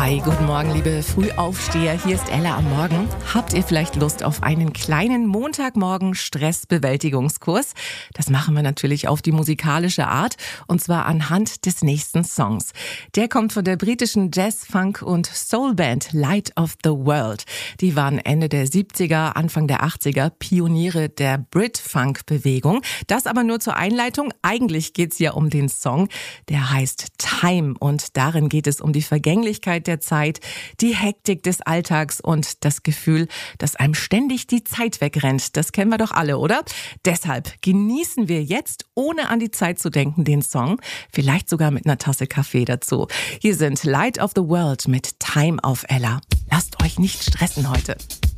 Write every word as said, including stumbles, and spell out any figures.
Hi, guten Morgen, liebe Frühaufsteher. Hier ist Ella am Morgen. Habt ihr vielleicht Lust auf einen kleinen Montagmorgen-Stressbewältigungskurs? Das machen wir natürlich auf die musikalische Art und zwar anhand des nächsten Songs. Der kommt von der britischen Jazz-, Funk- und Soul-Band Light of the World. Die waren Ende der siebziger, Anfang der achtziger Pioniere der Brit-Funk-Bewegung. Das aber nur zur Einleitung. Eigentlich geht's ja um den Song, der heißt Time und darin geht es um die Vergänglichkeit der Zeit, die Hektik des Alltags und das Gefühl, dass einem ständig die Zeit wegrennt. Das kennen wir doch alle, oder? Deshalb genießen wir jetzt, ohne an die Zeit zu denken, den Song. Vielleicht sogar mit einer Tasse Kaffee dazu. Hier sind Light of the World mit Time auf Ella. Lasst euch nicht stressen heute.